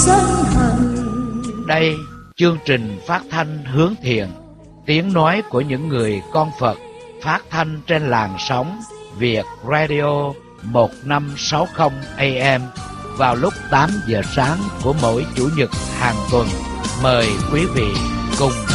sân hận. Đây, chương trình phát thanh hướng thiện, tiếng nói của những người con Phật, phát thanh trên làn sóng Việt Radio 1560 AM vào lúc 8 giờ sáng của mỗi Chủ nhật hàng tuần. Mời quý vị cùng